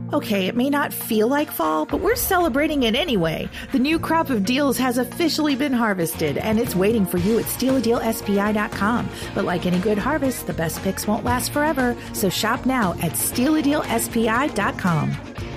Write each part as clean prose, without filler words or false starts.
Okay, it may not feel like fall, but we're celebrating it anyway. The new crop of deals has officially been harvested, and it's waiting for you at stealadealspi.com. But like any good harvest, the best picks won't last forever, so shop now at stealadealspi.com.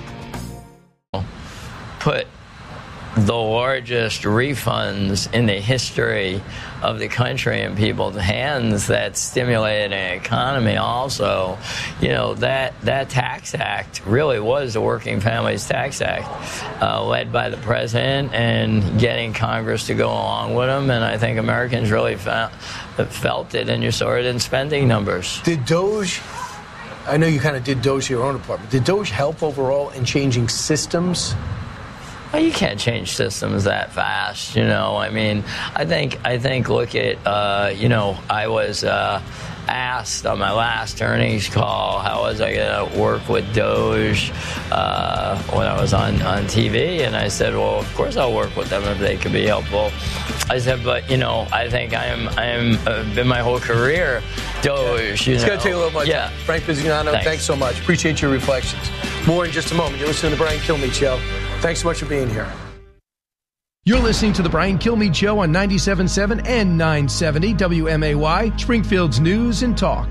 Put the largest refunds in the history of the country in people's hands that stimulated an economy also. You know, that tax act really was the Working Families Tax Act, led by the president and getting Congress to go along with him. And I think Americans really felt it, and you saw it in spending numbers. Did DOGE, I know you kind of did DOGE your own department, did DOGE help overall in changing systems? Well, you can't change systems that fast, you know. I mean, I think. Look at, you know, I was asked on my last earnings call how was I going to work with DOGE when I was on TV, and I said, well, of course I'll work with them if they can be helpful. I said, but you know, I think I am been my whole career DOGE. You know. It's going to take a little much. Yeah. Frank Bisignano, thanks so much. Appreciate your reflections. More in just a moment. You're listening to the Brian Kilmeade Show. Thanks so much for being here. You're listening to the Brian Kilmeade Show on 97.7 and 970 WMAY, Springfield's News and Talk.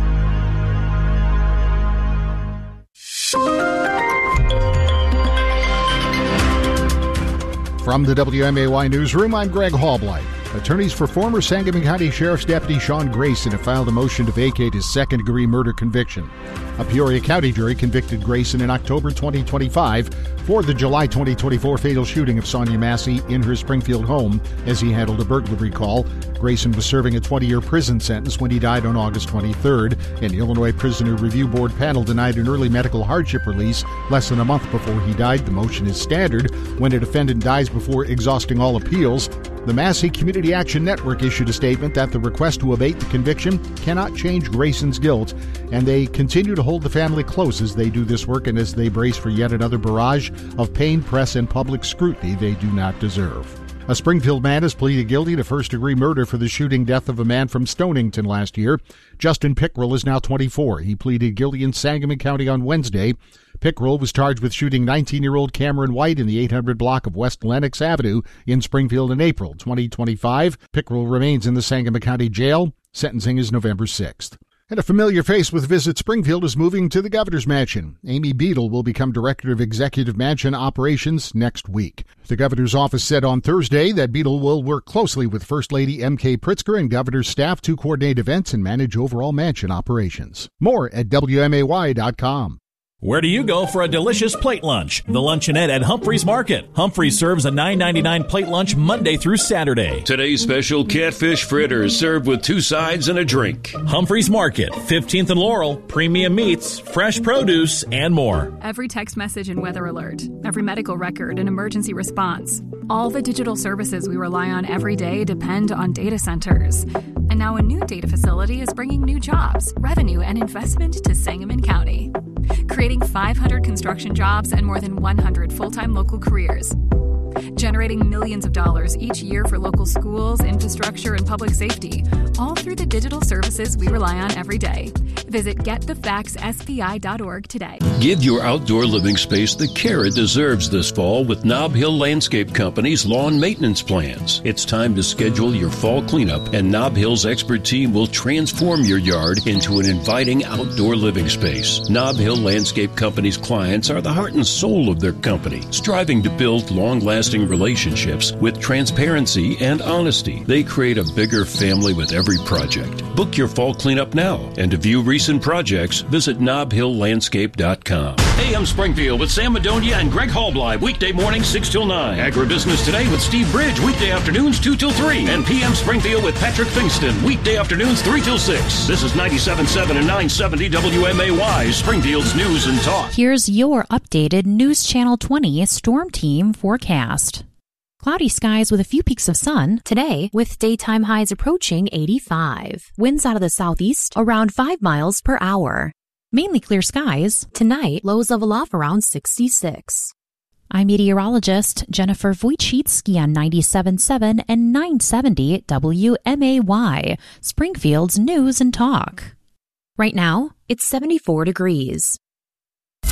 From the WMAY Newsroom, I'm Greg Halblight. Attorneys for former Sangamon County Sheriff's Deputy Sean Grayson have filed a motion to vacate his second-degree murder conviction. A Peoria County jury convicted Grayson in October 2025 for the July 2024 fatal shooting of Sonia Massey in her Springfield home as he handled a burglary call. Grayson was serving a 20-year prison sentence when he died on August 23rd. An Illinois Prisoner Review Board panel denied an early medical hardship release less than a month before he died. The motion is standard when a defendant dies before exhausting all appeals. The Massey Community Action Network issued a statement that the request to abate the conviction cannot change Grayson's guilt, and they continue to hold the family close as they do this work and as they brace for yet another barrage of pain, press, and public scrutiny they do not deserve. A Springfield man has pleaded guilty to first-degree murder for the shooting death of a man from Stonington last year. Justin Pickrell is now 24. He pleaded guilty in Sangamon County on Wednesday. Pickrell was charged with shooting 19-year-old Cameron White in the 800 block of West Lenox Avenue in Springfield in April 2025. Pickrell remains in the Sangamon County Jail. Sentencing is November 6th. And a familiar face with Visit Springfield is moving to the Governor's Mansion. Amy Beadle will become Director of Executive Mansion Operations next week. The Governor's office said on Thursday that Beadle will work closely with First Lady M.K. Pritzker and Governor's staff to coordinate events and manage overall mansion operations. More at WMAY.com. Where do you go for a delicious plate lunch? The Luncheonette at Humphreys Market. Humphreys serves a $9.99 plate lunch Monday through Saturday. Today's special catfish fritters served with 2 sides and a drink. Humphreys Market, 15th and Laurel, premium meats, fresh produce, and more. Every text message and weather alert, every medical record and emergency response. All the digital services we rely on every day depend on data centers. And now a new data facility is bringing new jobs, revenue, and investment to Sangamon County, creating 500 construction jobs and more than 100 full-time local careers, generating millions of dollars each year for local schools, infrastructure, and public safety, all through the digital services we rely on every day. Visit getthefaxspi.org today. Give your outdoor living space the care it deserves this fall with Nob Hill Landscape Company's lawn maintenance plans. It's time to schedule your fall cleanup, and Nob Hill's expert team will transform your yard into an inviting outdoor living space. Nob Hill Landscape Company's clients are the heart and soul of their company, striving to build long-lasting relationships with transparency and honesty. They create a bigger family with every project. Book your fall cleanup now, and to view recent projects, visit knobhilllandscape.com. AM Springfield with Sam Madonia and Greg Halblight, weekday mornings 6 till 9. Agribusiness Today with Steve Bridge, weekday afternoons 2 till 3. And PM Springfield with Patrick Fingston, weekday afternoons 3 till 6. This is 97.7 and 970 WMAY, Springfield's News and Talk. Here's your updated News Channel 20 Storm Team forecast. Cloudy skies with a few peaks of sun today, with daytime highs approaching 85. Winds out of the southeast around 5 miles per hour. Mainly clear skies. Tonight, lows level off around 66. I'm meteorologist Jennifer Wojcicki on 97.7 and 970 WMAY, Springfield's News and Talk. Right now, it's 74 degrees.